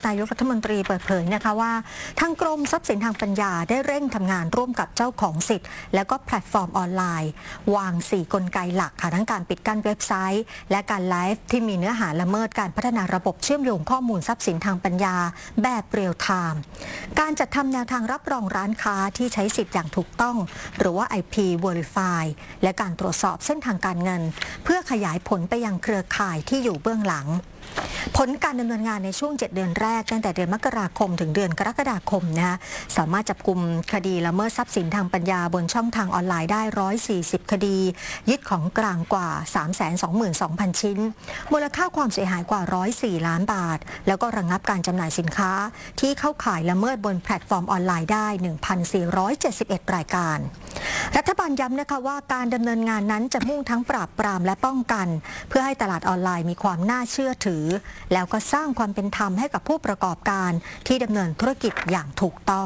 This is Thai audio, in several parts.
นายกรัฐมนตรีเปิดเผยนะคะว่าทางกรมทรัพย์สินทางปัญญาได้เร่งทำงานร่วมกับเจ้าของสิทธิ์และก็แพลตฟอร์มออนไลน์วาง4กลไกหลักค่ะทั้งการปิดกั้นเว็บไซต์และการไลฟ์ที่มีเนื้อหาละเมิดการพัฒนาระบบเชื่อมโยงข้อมูลทรัพย์สินทางปัญญาแบบเรียลไทม์การจัดทำแนวทางรับรองร้านค้าที่ใช้สิทธิ์อย่างถูกต้องหรือว่า IP Verify และการตรวจสอบเส้นทางการเงินเพื่อขยายผลไปยังเครือข่ายที่อยู่เบื้องหลังผลการดำเนินงานในช่วง7 เดือนแรกตั้งแต่เดือนมกราคมถึงเดือนกรกฎาคมนะคะสามารถจับกุมคดีละเมิดทรัพย์สินทางปัญญาบนช่องทางออนไลน์ได้140คดียึดของกลางกว่า 322,000 ชิ้นมูลค่าความเสียหายกว่า104 ล้านบาทแล้วก็ระงับการจำหน่ายสินค้าที่เข้าข่ายละเมิดบนแพลตฟอร์มออนไลน์ได้ 1,471 รายการรัฐบาลย้ำนะคะว่าการดำเนินงานนั้นจะมุ่งทั้งปราบปรามและป้องกันเพื่อให้ตลาดออนไลน์มีความน่าเชื่อถือแล้วก็สร้างความเป็นธรรมให้กับผู้ประกอบการที่ดำเนินธุรกิจอย่างถูกต้อง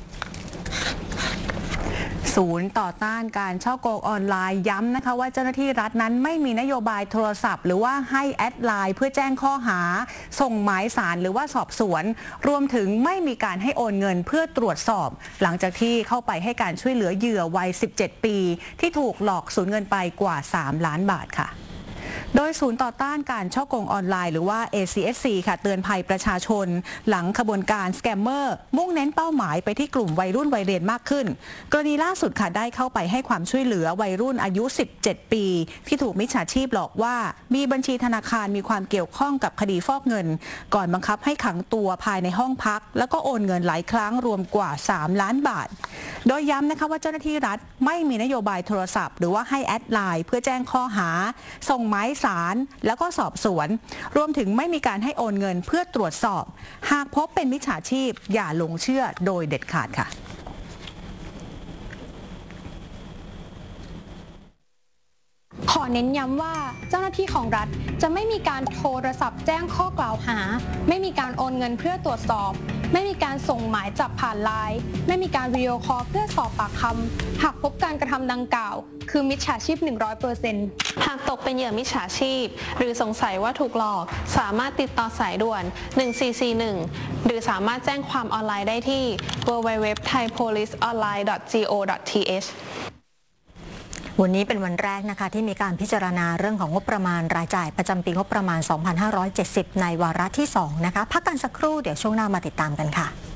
ศูนย์ต่อต้านการฉ้อโกงออนไลน์ย้ำนะคะว่าเจ้าหน้าที่รัฐนั้นไม่มีนโยบายโทรศัพท์หรือว่าให้แอดไลน์เพื่อแจ้งข้อหาส่งหมายสารหรือว่าสอบสวนรวมถึงไม่มีการให้โอนเงินเพื่อตรวจสอบหลังจากที่เข้าไปให้การช่วยเหลือเหยื่อวัย17 ปีที่ถูกหลอกสูญเงินไปกว่า3 ล้านบาทค่ะโดยศูนย์ต่อต้านการฉ้อโกงออนไลน์หรือว่า ACSC ค่ะเตือนภัยประชาชนหลังขบวนการสแกมเมอร์มุ่งเน้นเป้าหมายไปที่กลุ่มวัยรุ่นวัยเรียนมากขึ้นกรณีล่าสุดค่ะได้เข้าไปให้ความช่วยเหลือวัยรุ่นอายุ17 ปีที่ถูกมิจฉาชีพหลอกว่ามีบัญชีธนาคารมีความเกี่ยวข้องกับคดีฟอกเงินก่อนบังคับให้ขังตัวภายในห้องพักแล้วก็โอนเงินหลายครั้งรวมกว่า3 ล้านบาทโดยย้ำนะคะว่าเจ้าหน้าที่รัฐไม่มีนโยบายโทรศัพท์หรือว่าให้แอดไลน์เพื่อแจ้งข้อหาส่งหมายสารแล้วก็สอบสวนรวมถึงไม่มีการให้โอนเงินเพื่อตรวจสอบหากพบเป็นมิจฉาชีพอย่าหลงเชื่อโดยเด็ดขาดค่ะขอเน้นย้ำว่าเจ้าหน้าที่ของรัฐจะไม่มีการโทรศัพท์แจ้งข้อกล่าวหาไม่มีการโอนเงินเพื่อตรวจสอบไม่มีการส่งหมายจับผ่านไลน์ไม่มีการวิดีโอคอลเพื่อสอบปากคำหากพบการกระทำดังกล่าวคือมิจฉาชีพ 100% หากตกเป็นเหยื่อมิจฉาชีพหรือสงสัยว่าถูกหลอกสามารถติดต่อสายด่วน1441หรือสามารถแจ้งความออนไลน์ได้ที่ www.thaipoliceonline.go.th วันนี้เป็นวันแรกนะคะที่มีการพิจารณาเรื่องของงบประมาณรายจ่ายประจำปีงบประมาณ 2570 ในวาระที่ 2 นะคะพักกันสักครู่เดี๋ยวช่วงหน้ามาติดตามกันค่ะ